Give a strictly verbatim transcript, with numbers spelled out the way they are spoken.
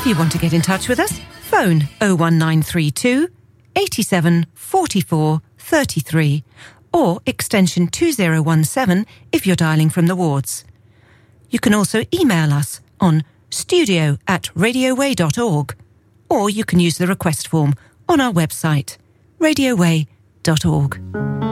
If you want to get in touch with us, phone oh one nine three two, eighty-seven, forty-four, thirty-three or extension two zero one seven if you're dialling from the wards. You can also email us on studio at radioway dot org, or you can use the request form on our website, radioway dot org.